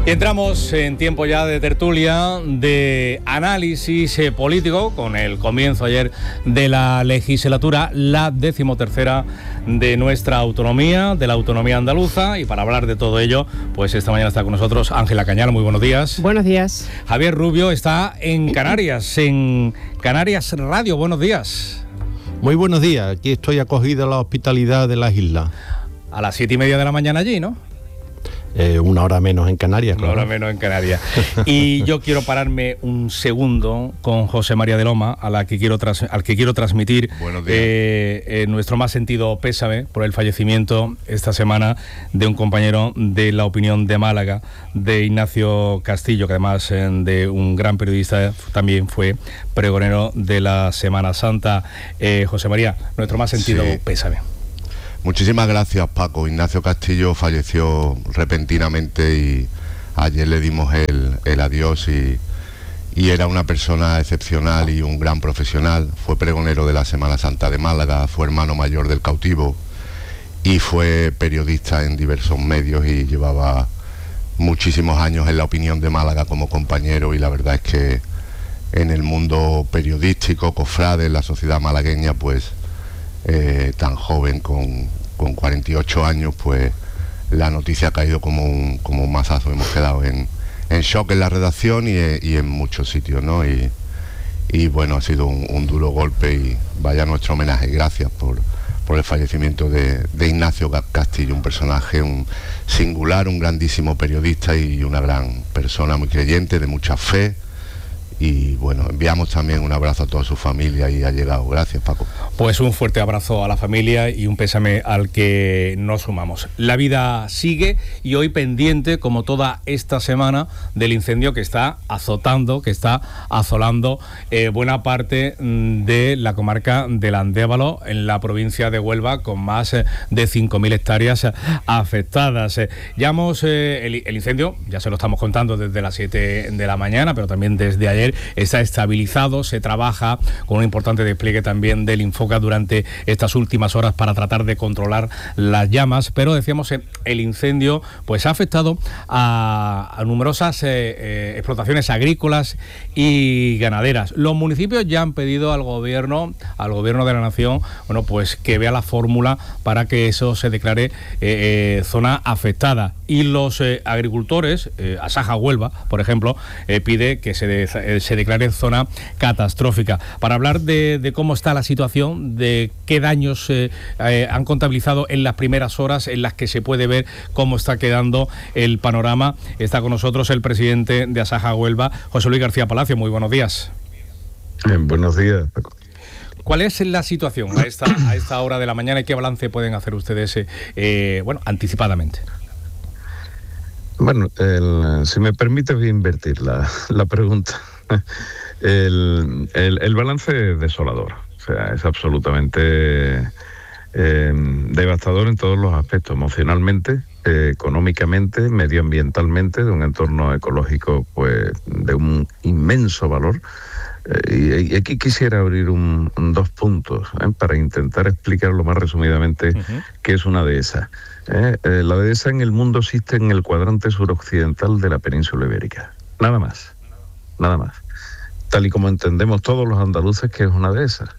Entramos en tiempo ya de tertulia, de análisis político, con el comienzo ayer de la legislatura, la 13ª de nuestra autonomía, de la autonomía andaluza, y para hablar de todo ello, pues esta mañana está con nosotros Ángela Cañar. Muy buenos días. Buenos días. Javier Rubio está en Canarias Radio. Buenos días. Muy buenos días. Aquí estoy acogido a la hospitalidad de las islas. A las 7:30 de la mañana allí, ¿no? Una hora menos en Canarias. Una hora menos en Canarias. Y yo quiero pararme un segundo con José María de Loma, al que quiero transmitir nuestro más sentido pésame por el fallecimiento esta semana de un compañero de La Opinión de Málaga, de Ignacio Castillo, que además de un gran periodista también fue pregonero de la Semana Santa. José María, nuestro más sentido pésame. Muchísimas gracias, Paco. Ignacio Castillo falleció repentinamente y ayer le dimos el adiós y era una persona excepcional y un gran profesional. Fue pregonero de la Semana Santa de Málaga, fue hermano mayor del cautivo y fue periodista en diversos medios y llevaba muchísimos años en La Opinión de Málaga como compañero, y la verdad es que en el mundo periodístico, cofrade, en la sociedad malagueña, pues tan joven, con 48 años, pues la noticia ha caído como un mazazo. Hemos quedado en shock en la redacción y en muchos sitios, ¿no? Y bueno, ha sido un duro golpe, y vaya nuestro homenaje. Gracias por el fallecimiento de Ignacio Castillo, un personaje singular, un grandísimo periodista y una gran persona, muy creyente, de mucha fe. Y bueno, enviamos también un abrazo a toda su familia y ha llegado. Gracias, Paco. Pues un fuerte abrazo a la familia y un pésame al que nos sumamos. La vida sigue, y hoy pendiente, como toda esta semana, del incendio que está azotando, que está asolando buena parte de la comarca del Andévalo, en la provincia de Huelva, con más de 5.000 hectáreas afectadas. El incendio, ya se lo estamos contando desde las 7 de la mañana, pero también desde ayer está estabilizado. Se trabaja con un importante despliegue también del Infoca durante estas últimas horas para tratar de controlar las llamas, pero decíamos, el incendio pues ha afectado a numerosas explotaciones agrícolas y ganaderas. Los municipios ya han pedido al gobierno de la nación, bueno, pues que vea la fórmula para que eso se declare zona afectada, y los agricultores, Asaja Huelva, por ejemplo, pide que se declare zona catastrófica. Para hablar de cómo está la situación, de qué daños han contabilizado en las primeras horas en las que se puede ver cómo está quedando el panorama, está con nosotros el presidente de Asaja Huelva, José Luis García Palacio. Muy buenos días. Buenos días, Paco. ¿Cuál es la situación a esta hora de la mañana y qué balance pueden hacer ustedes anticipadamente? Bueno, si me permite, voy a invertir la pregunta. El balance es desolador, o sea, es absolutamente devastador en todos los aspectos, emocionalmente, económicamente, medioambientalmente, de un entorno ecológico pues de un inmenso valor. Y aquí quisiera abrir dos puntos para intentar explicar lo más resumidamente qué es una dehesa. La dehesa en el mundo existe en el cuadrante suroccidental de la península ibérica, nada más, tal y como entendemos todos los andaluces que es una dehesa.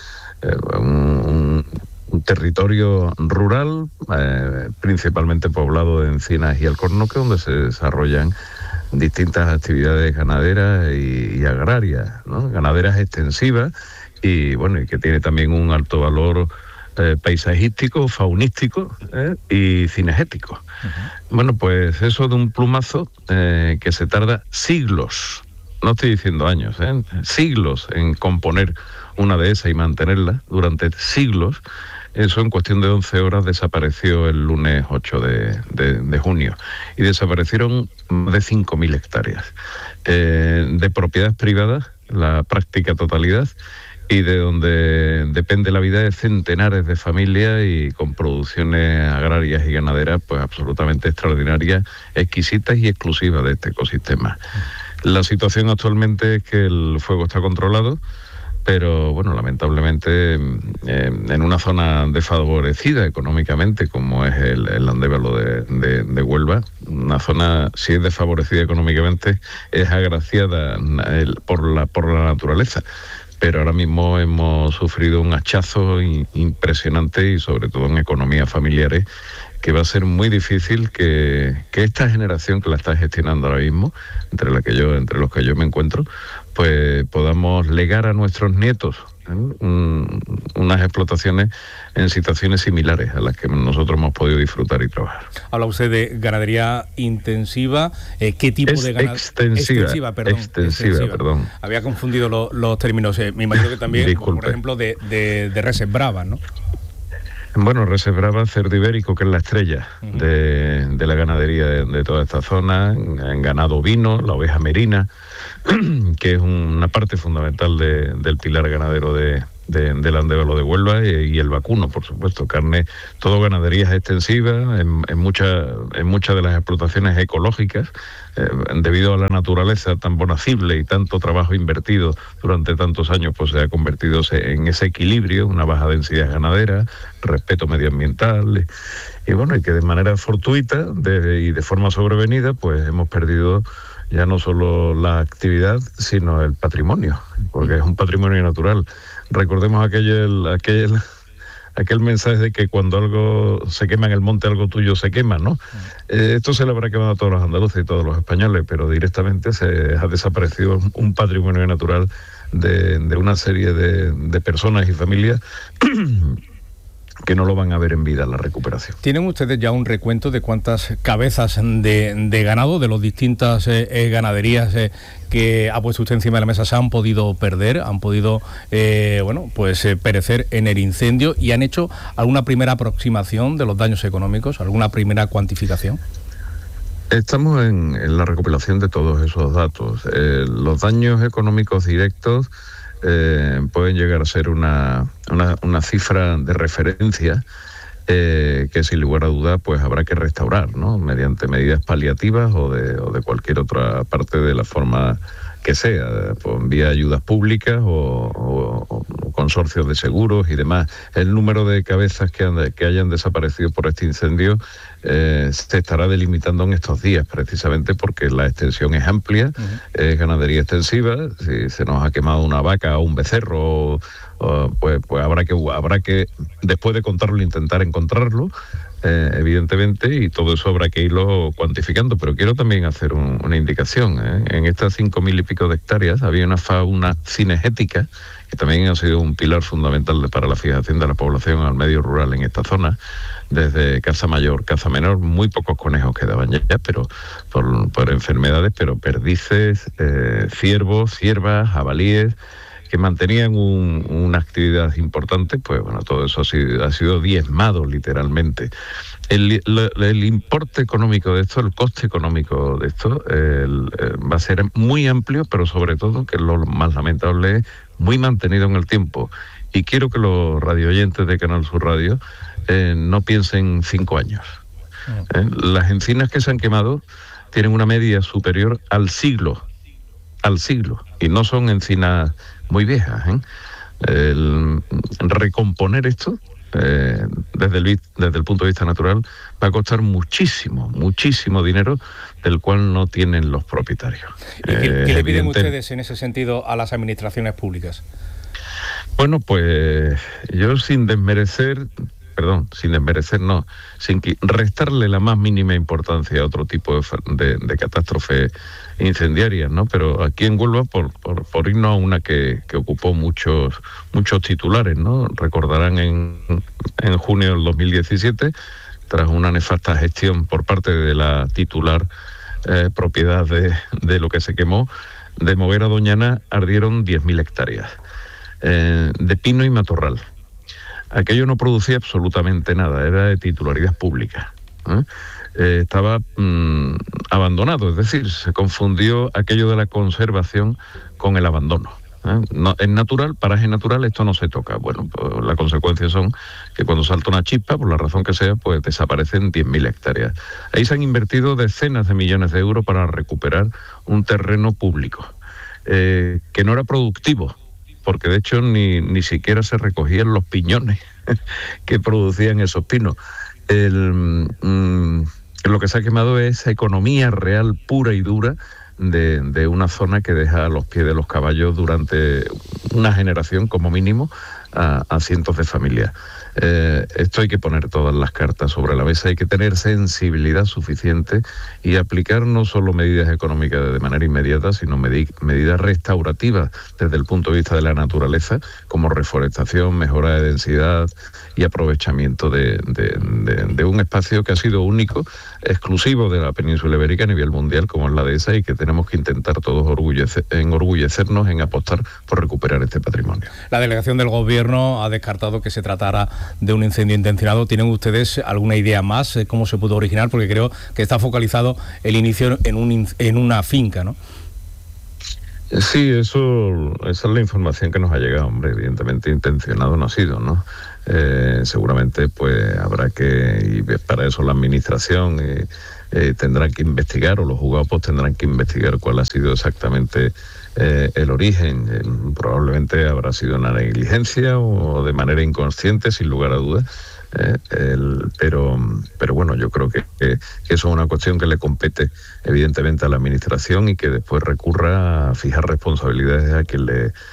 Un territorio rural, principalmente poblado de encinas y alcornoques, donde se desarrollan distintas actividades ganaderas y agrarias, ¿no? Ganaderas extensivas y bueno, y que tiene también un alto valor paisajístico, faunístico y cinegético. Bueno, pues eso de un plumazo que se tarda siglos, no estoy diciendo años, siglos en componer una dehesa y mantenerla durante siglos. Eso en cuestión de 11 horas desapareció el lunes 8 de junio. Y desaparecieron más de 5.000 hectáreas. De propiedades privadas, la práctica totalidad, y de donde depende la vida de centenares de familias y con producciones agrarias y ganaderas pues absolutamente extraordinarias, exquisitas y exclusivas de este ecosistema. La situación actualmente es que el fuego está controlado. pero bueno, lamentablemente en una zona desfavorecida económicamente como es el Andévalo de Huelva, una zona, si es desfavorecida económicamente, es agraciada por la naturaleza. Pero ahora mismo hemos sufrido un hachazo impresionante y sobre todo en economías familiares, que va a ser muy difícil que esta generación que la está gestionando ahora mismo, entre los que yo me encuentro, pues podamos legar a nuestros nietos unas explotaciones en situaciones similares a las que nosotros hemos podido disfrutar y trabajar. Habla usted de ganadería intensiva. ¿Qué tipo de ganadería? Extensiva, perdón. Había confundido los términos. Me imagino que también, por ejemplo, de reses bravas, ¿no? Bueno, reses bravas, cerdo ibérico, que es la estrella de la ganadería de toda esta zona, en ganado ovino, la oveja merina, que es una parte fundamental del pilar ganadero del Andévalo de Huelva, y el vacuno, por supuesto, carne, todo ganaderías extensivas, en muchas de las explotaciones ecológicas, debido a la naturaleza tan bonacible y tanto trabajo invertido durante tantos años, pues se ha convertido en ese equilibrio, una baja densidad ganadera, respeto medioambiental, y bueno, y que de manera fortuita y de forma sobrevenida, pues hemos perdido ya no solo la actividad, sino el patrimonio, porque es un patrimonio natural. Recordemos aquel mensaje de que cuando algo se quema en el monte, algo tuyo se quema, ¿no? Esto se le habrá quemado a todos los andaluces y todos los españoles, pero directamente se ha desaparecido un patrimonio natural de una serie de personas y familias que no lo van a ver en vida la recuperación. ¿Tienen ustedes ya un recuento de cuántas cabezas de ganado de las distintas ganaderías que ha puesto usted encima de la mesa se han podido perder, han podido perecer en el incendio, y han hecho alguna primera aproximación de los daños económicos, alguna primera cuantificación? Estamos en la recopilación de todos esos datos. Los daños económicos directos pueden llegar a ser una cifra de referencia que sin lugar a duda pues habrá que restaurar, ¿no? Mediante medidas paliativas o de cualquier otra parte, de la forma que sea, pues vía ayudas públicas o consorcios de seguros y demás. El número de cabezas que hayan desaparecido por este incendio se estará delimitando en estos días, precisamente porque la extensión es amplia, es ganadería extensiva. Si se nos ha quemado una vaca o un becerro, pues habrá que, después de contarlo, intentar encontrarlo, evidentemente, y todo eso habrá que irlo cuantificando. Pero quiero también hacer una indicación. En estas 5.000 y pico de hectáreas había una fauna cinegética que también ha sido un pilar fundamental para la fijación de la población al medio rural en esta zona, desde caza mayor, caza menor. Muy pocos conejos quedaban ya, pero por enfermedades, pero perdices, ciervos, ciervas, jabalíes, que mantenían una actividad importante. Pues bueno, todo eso ha sido diezmado literalmente. El importe económico de esto, el coste económico de esto, va a ser muy amplio, pero sobre todo, que lo más lamentable, es muy mantenido en el tiempo. Y quiero que los radioyentes de Canal Sur Radio no piensen 5 años. Las encinas que se han quemado tienen una media superior al siglo, y no son encinas muy viejas. Recomponer esto desde el punto de vista natural va a costar muchísimo dinero, del cual no tienen los propietarios. ¿Y qué le piden ustedes en ese sentido a las administraciones públicas? Bueno, pues yo sin restarle la más mínima importancia a otro tipo de catástrofes incendiarias, ¿no? Pero aquí en Huelva, por irnos a una que ocupó muchos titulares, ¿no? Recordarán en junio del 2017, tras una nefasta gestión por parte de la titular propiedad de lo que se quemó, de Moguera a Doñana ardieron 10.000 hectáreas de pino y matorral. Aquello no producía absolutamente nada, era de titularidad pública. Estaba abandonado, es decir, se confundió aquello de la conservación con el abandono. No, es natural, paraje natural, esto no se toca. Bueno, pues las consecuencias son que cuando salta una chispa, por la razón que sea, pues desaparecen 10.000 hectáreas. Ahí se han invertido decenas de millones de euros para recuperar un terreno público que no era productivo, porque de hecho ni siquiera se recogían los piñones que producían esos pinos. Lo que se ha quemado es esa economía real, pura y dura, de una zona que deja a los pies de los caballos durante una generación como mínimo a cientos de familias. Esto hay que poner todas las cartas sobre la mesa, hay que tener sensibilidad suficiente y aplicar no solo medidas económicas de manera inmediata, sino medidas restaurativas desde el punto de vista de la naturaleza, como reforestación, mejora de densidad y aprovechamiento de un espacio que ha sido único, exclusivo de la península ibérica a nivel mundial, como es la dehesa, y que tenemos que intentar todos enorgullecernos en apostar por recuperar este patrimonio. La delegación del Gobierno ha descartado que se tratara de un incendio intencionado. ¿Tienen ustedes alguna idea más de cómo se pudo originar? Porque creo que está focalizado el inicio en una finca, ¿no? Sí, esa es la información que nos ha llegado, hombre. Evidentemente intencionado no ha sido, ¿no? Seguramente pues habrá que, y para eso la administración tendrá que investigar, o los juzgados pues tendrán que investigar cuál ha sido exactamente el origen. Probablemente habrá sido una negligencia o de manera inconsciente, sin lugar a dudas. Pero bueno, yo creo que eso es una cuestión que le compete evidentemente a la administración y que después recurra a fijar responsabilidades a quien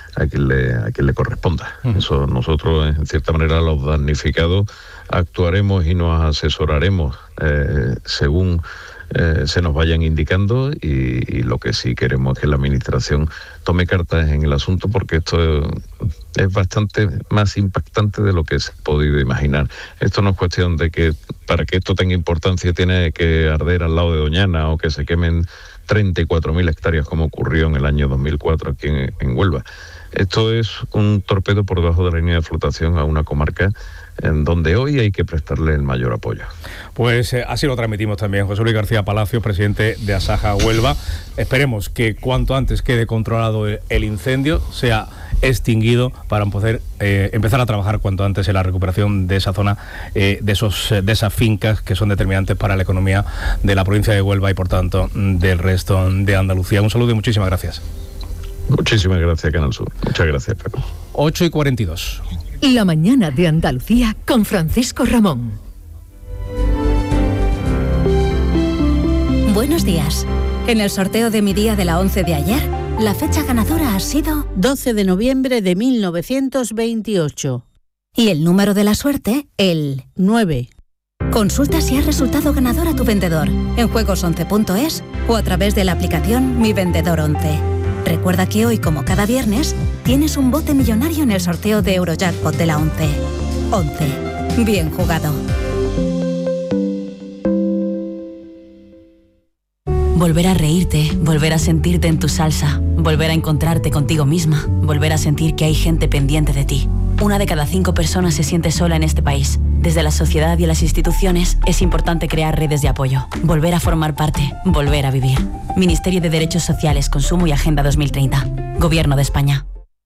le corresponda. Eso nosotros, en cierta manera, los damnificados actuaremos y nos asesoraremos según se nos vayan indicando, y lo que sí queremos es que la administración tome cartas en el asunto, porque esto es bastante más impactante de lo que se ha podido imaginar. Esto no es cuestión de que para que esto tenga importancia tiene que arder al lado de Doñana o que se quemen 34.000 hectáreas como ocurrió en el año 2004 aquí en Huelva. Esto es un torpedo por debajo de la línea de flotación a una comarca en donde hoy hay que prestarle el mayor apoyo. Pues así lo transmitimos también. José Luis García Palacios, presidente de Asaja Huelva. Esperemos que cuanto antes quede controlado el incendio, sea extinguido, para poder empezar a trabajar cuanto antes en la recuperación de esa zona, de esas fincas que son determinantes para la economía de la provincia de Huelva y por tanto del resto de Andalucía. Un saludo y muchísimas gracias. Muchísimas gracias, Canal Sur. Muchas gracias, Paco. 8:42. La mañana de Andalucía con Francisco Ramón. Buenos días. En el sorteo de mi día de la 11 de ayer, la fecha ganadora ha sido 12 de noviembre de 1928. Y el número de la suerte, el 9. Consulta si has resultado ganador a tu vendedor en juegos11.es o a través de la aplicación Mi Vendedor 11. Recuerda que hoy, como cada viernes, tienes un bote millonario en el sorteo de Eurojackpot de la 11. 11. Bien jugado. Volver a reírte, volver a sentirte en tu salsa, volver a encontrarte contigo misma, volver a sentir que hay gente pendiente de ti. 1 de cada 5 personas se siente sola en este país. Desde la sociedad y las instituciones es importante crear redes de apoyo, volver a formar parte, volver a vivir. Ministerio de Derechos Sociales, Consumo y Agenda 2030. Gobierno de España.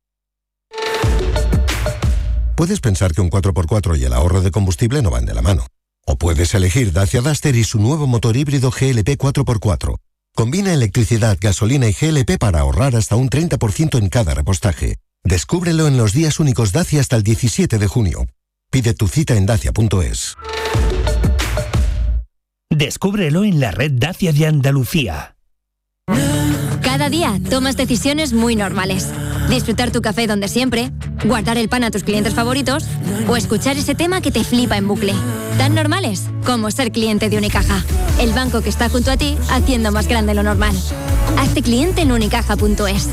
Puedes pensar que un 4x4 y el ahorro de combustible no van de la mano. O puedes elegir Dacia Duster y su nuevo motor híbrido GLP 4x4. Combina electricidad, gasolina y GLP para ahorrar hasta un 30% en cada repostaje. Descúbrelo en los días únicos Dacia hasta el 17 de junio. Pide tu cita en dacia.es. Descúbrelo en la red Dacia de Andalucía. Cada día tomas decisiones muy normales. Disfrutar tu café donde siempre, guardar el pan a tus clientes favoritos o escuchar ese tema que te flipa en bucle. Tan normales como ser cliente de Unicaja, el banco que está junto a ti haciendo más grande lo normal. Hazte cliente en unicaja.es.